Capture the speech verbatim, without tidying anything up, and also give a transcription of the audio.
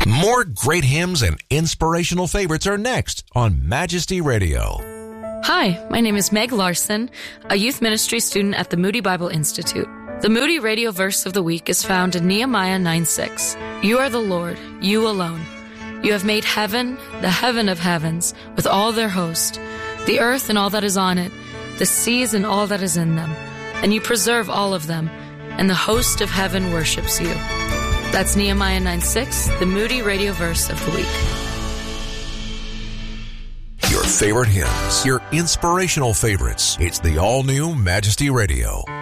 More great hymns and inspirational favorites are next on Majesty Radio. Hi, my name is Meg Larson, a youth ministry student at the Moody Bible Institute. The Moody Radio verse of the week is found in Nehemiah nine six. You are the Lord, you alone. You have made heaven, the heaven of heavens, with all their host, the earth and all that is on it, the seas and all that is in them, and you preserve all of them, and the host of heaven worships you. That's Nehemiah nine six, the Moody Radio verse of the week. Your favorite hymns, your inspirational favorites. It's the all-new Majesty Radio.